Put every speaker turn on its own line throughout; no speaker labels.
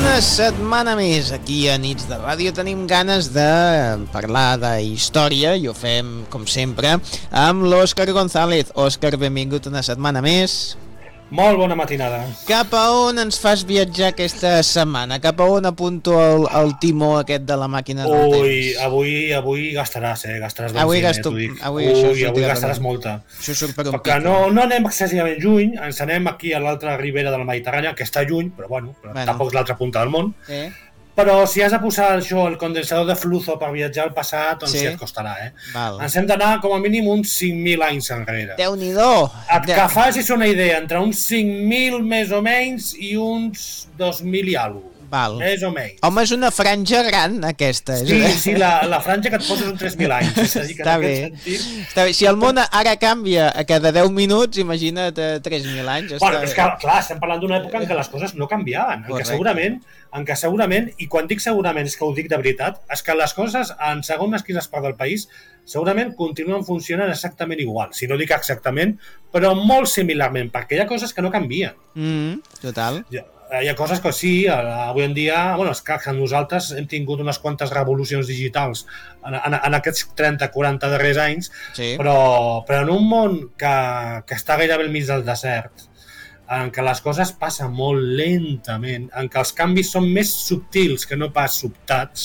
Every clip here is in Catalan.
Una setmana més aquí a Nits de Ràdio tenim ganes de parlar de història i ho fem, com sempre, amb l'Òscar González. Òscar, benvingut una setmana més.
Molt bona matinada.
Cap a on ens fas viatjar aquesta setmana? Cap a on apunto el timó aquest de la màquina del temps?
Avui gastaràs, gastaràs benzina,
avui
gastaràs molta.
Això surt per un
perquè no anem excessivament lluny, ens anem aquí a l'altra ribera de la Mediterrània, que està lluny, però bueno. Tampoc és l'altra punta del món. Però si has de posar el condensador de flujo per viatjar al passat, doncs sí et costarà, Ens hem d'anar com a mínim uns 5.000 anys enrere.
Déu-n'hi-do!
Que facis una idea, entre uns 5.000 més o menys i uns 2.000 i alguna cosa. Més o menys.
Home, és una franja gran, aquesta.
Sí, la franja que et poses uns 3.000 anys. És a dir, que
Està bé. Si el món ara canvia a cada 10 minuts, imagina't 3.000 anys.
Bueno, és que, clar, estem parlant d'una època en què les coses no canviaven, en què segurament, i quan dic segurament és que ho dic de veritat, és que les coses en segons quines parts del país segurament continuen funcionant exactament igual. Si no dic exactament, però molt similarment, perquè hi ha coses que no canvien.
Total.
Hi ha coses que sí, avui en dia, és clar que nosaltres hem tingut unes quantes revolucions digitals en aquests 30-40 darrers anys, però en un món que està gairebé al mig del desert, en què les coses passen molt lentament, en què els canvis són més subtils que no pas sobtats,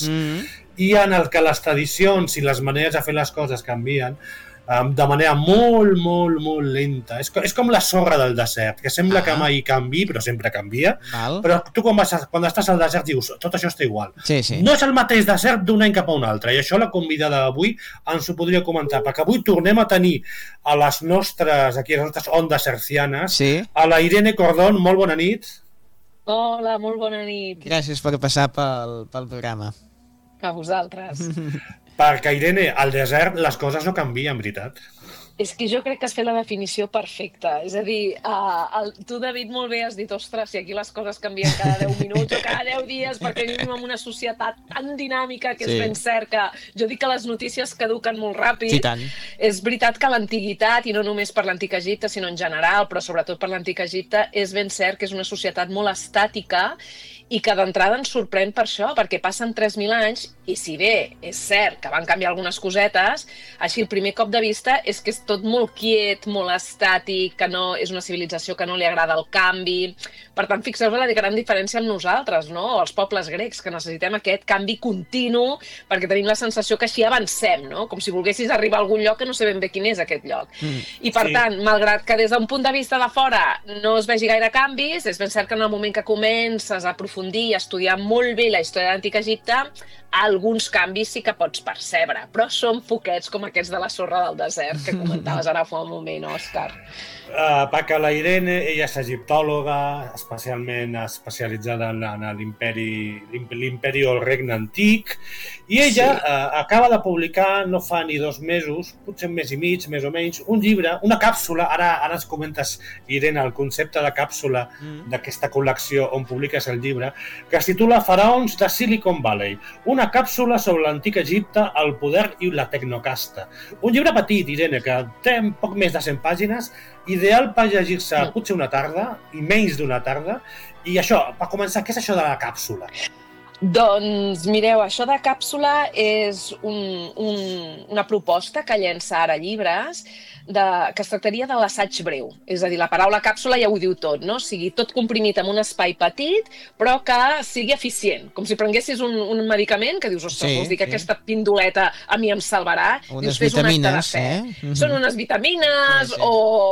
i en el que les tradicions i les maneres de fer les coses canvien de manera molt, molt, molt lenta. És com la sorra del desert, que sembla que mai canvi, però sempre canvia. Però tu quan estàs al desert dius, tot això està igual. No és el mateix desert d'un any cap a un altre, i això la convidada d'avui ens ho podria comentar, perquè avui tornem a tenir a les nostres ondes hercianes a la Irene Cordón. Molt bona nit.
Hola, molt bona nit.
Gràcies per passar pel programa.
A vosaltres.
Perquè, Irene, al desert les coses no canvien, en veritat.
És que jo crec que has fet la definició perfecta. És a dir, tu, David, molt bé has dit, ostres, si aquí les coses canvien cada 10 minuts o cada 10 dies, perquè vivim en una societat tan dinàmica que és ben cert que jo dic que les notícies caduquen molt ràpid.
Sí, tant.
És veritat que l'antiguitat, i no només per l'antic Egipte, sinó en general, però sobretot per l'antic Egipte, és ben cert que és una societat molt estàtica i que d'entrada ens sorprèn per això, perquè passen 3.000 anys i si bé és cert que van canviar algunes cosetes, així el primer cop de vista és que és tot molt quiet, molt estàtic, que no és una civilització que no li agrada el canvi. Per tant, fixeu-vos la gran diferència amb nosaltres, no? O els pobles grecs, que necessitem aquest canvi continu perquè tenim la sensació que així avancem, no? Com si volguessis arribar a algun lloc que no sé ben bé quin és aquest lloc. I per tant, malgrat que des d'un punt de vista de fora no es vegi gaire canvis, és ben cert que en el moment que comences a aprofundir i a estudiar molt bé la història de l'antic Egipte, alguns canvis sí que pots percebre, però són poquets com aquests de la sorra del desert que comentaves ara fa un moment, Òscar.
Perquè la Irene, ella és egiptòloga, especialment especialitzada en l'imperi o el regne antic, i ella acaba de publicar no fa ni 2 mesos, potser un mes i mig, més o menys, un llibre, una càpsula, ara ens comentes, Irene, el concepte de càpsula d'aquesta col·lecció on publiques el llibre, que es titula Faraons de Silicon Valley, una càpsula sobre l'antic Egipte, el poder i la tecnocasta. Un llibre petit, Irene, que té poc més de 100 pàgines, ideal per llegir-se potser una tarda i menys d'una tarda. I això, per començar, què és això de la càpsula?
Doncs mireu, això de càpsula és una proposta que llença ara Llibres que es tractaria de l'assaig breu. És a dir, la paraula càpsula ja ho diu tot, no? O sigui, tot comprimit en un espai petit, però que sigui eficient. Com si prenguessis un medicament que dius, ostres, vols dir que aquesta pindoleta a mi em salvarà?
Unes vitamines,
Són unes vitamines o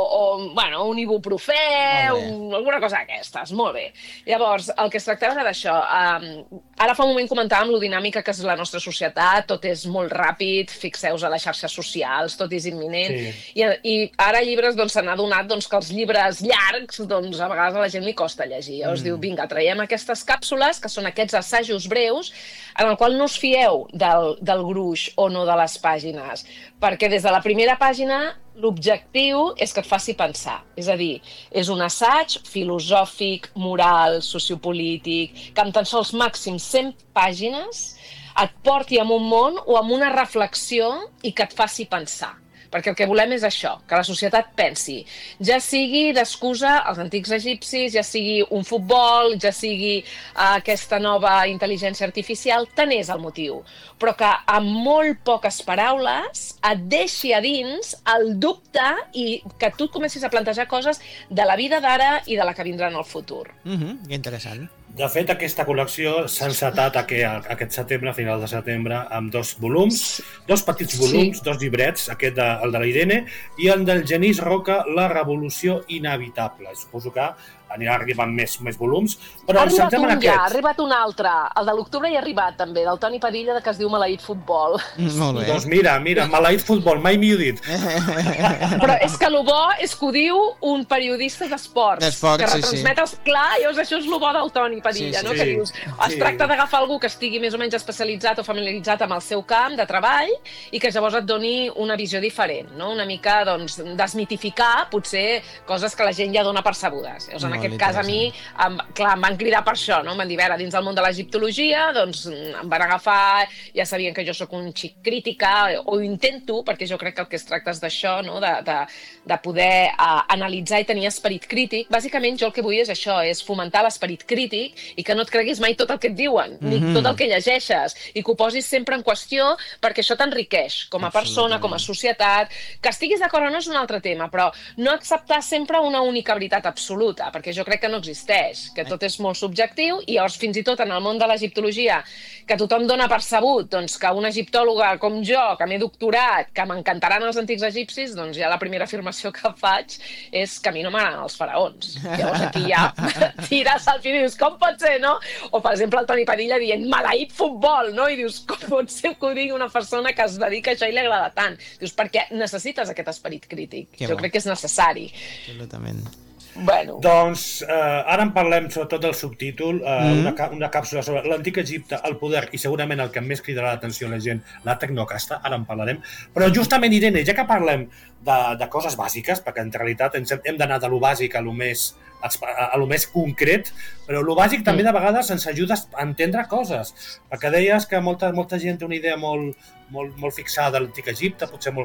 un ibuprofè, alguna cosa d'aquestes. Molt bé. Llavors, el que es tractava era d'això. Ara fa un moment comentàvem lo dinàmica que és la nostra societat, tot és molt ràpid, fixeu-vos a les xarxes socials, tot és imminent, i ara Llibres se n'ha adonat que els llibres llargs a vegades a la gent li costa llegir. Llavors diu, vinga, traiem aquestes càpsules, que són aquests assajos breus, en el qual no us fieu del gruix o no de les pàgines, perquè des de la primera pàgina l'objectiu és que et faci pensar. És a dir, és un assaig filosòfic, moral, sociopolític, que amb tan sols màxim 100 pàgines et porti a un món o a una reflexió i que et faci pensar. perquè el que volem és això, que la societat pensi, ja sigui d'excusa els antics egipcis, ja sigui un futbol, ja sigui aquesta nova intel·ligència artificial, tant és el motiu, però que amb molt poques paraules et deixi a dins el dubte i que tu et comencis a plantejar coses de la vida d'ara i de la que vindrà en el futur.
Que interessant.
De fet, aquesta col·lecció s'ha encetat aquest setembre, a final de setembre, amb 2 volums, 2 petits volums, 2 llibrets, el de la Irene i el del Genís Roca, La revolució inevitable. Suposo que anirà arribant més volums, però ens centrem en aquest.
Ha arribat un altre, el de l'octubre hi ha arribat també, del Toni Padilla, que es diu Maleït Futbol.
Molt bé.
Doncs mira, Maleït Futbol, mai m'hi he dit.
Però és que el bo és que ho diu un periodista d'esports, que retransmet els... Clar, llavors això és el bo del Toni Padilla, no? Que dius, es tracta d'agafar algú que estigui més o menys especialitzat o familiaritzat amb el seu camp de treball i que llavors et doni una visió diferent, no? Una mica, doncs, desmitificar, potser, coses que la gent ja dona percebudes. Llavors, en aquest cas, a mi, clar, em van cridar per això, no? Em van dir, a veure, dins del món de l'egiptologia, doncs em van agafar, ja sabien que jo sóc un xic crítica, o ho intento, perquè jo crec que el que es tracta és d'això, no? De poder analitzar i tenir esperit crític. Bàsicament, jo el que vull és això, és fomentar l'esperit crític i que no et creguis mai tot el que et diuen, ni tot el que llegeixes, i que ho posis sempre en qüestió, perquè això t'enriqueix, com a persona, com a societat. Que estiguis d'acord o no és un altre tema, però no acceptar sempre una única veritat absoluta, perquè jo crec que no existeix, que tot és molt subjectiu, i llavors fins i tot en el món de l'egiptologia, que tothom dona per sabut doncs, que una egiptòloga com jo, que m'he doctorat, que m'encantaran els antics egipcis, doncs ja la primera afirmació que faig és que a mi no m'agraden els faraons. Llavors aquí ja tires al fil i dius, com pot ser, no? O per exemple el Toni Padilla dient, maleït futbol, no? I dius, com pot ser que ho digui una persona que es dedica a això i li agrada tant? Dius, perquè necessites aquest esperit crític. Jo crec que és necessari.
Absolutament.
Bueno.
Doncs ara en parlem sobretot del subtítol, una càpsula sobre l'antic Egipte, el poder i segurament el que més cridarà l'atenció a la gent, la tecnocasta, ara en parlarem. Però justament, Irene, ja que parlem de coses bàsiques, perquè en realitat hem d'anar de lo bàsic a lo més concret, però lo bàsic també de vegades ens ajuda a entendre coses, perquè deies que molta gent té una idea molt fixada de l'antic Egipte, potser molt